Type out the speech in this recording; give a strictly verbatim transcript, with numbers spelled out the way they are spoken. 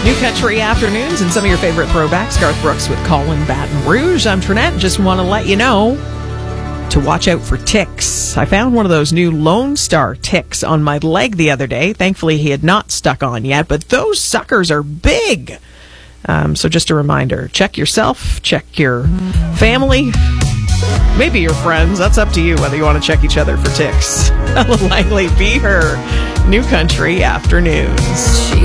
New Country Afternoons and some of your favorite throwbacks. Garth Brooks with Colin Baton Rouge. I'm Trinette. Just want to let you know to watch out for ticks. I found one of those new Lone Star ticks on my leg the other day. Thankfully, he had not stuck on yet, but those suckers are big. Um, so just a reminder, check yourself, check your family, maybe your friends. That's up to you whether you want to check each other for ticks. Ella Langley, Be Her, New Country Afternoons.